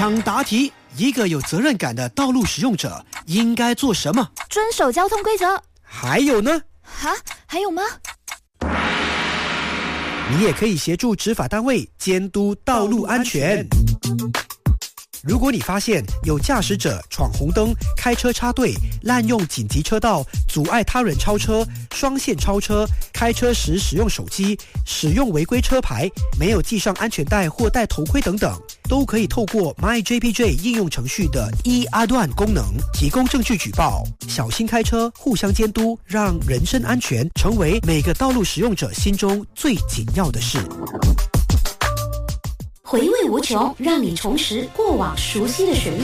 抢答题，一个有责任感的道路使用者应该做什么？ 遵守交通规则。 还有呢？ 还有吗？ 你也可以协助执法单位监督道路安全。如果你发现有驾驶者闯红灯、开车插队、滥用紧急车道、阻碍他人超车、双线超车、开车时使用手机、使用违规车牌、没有系上安全带或戴头盔等等，都可以透过 MyJPJ 应用程序的e-Aduan 功能提供证据举报。小心开车，互相监督，让人身安全成为每个道路使用者心中最紧要的事。 回味无穷，让你重拾过往熟悉的旋律。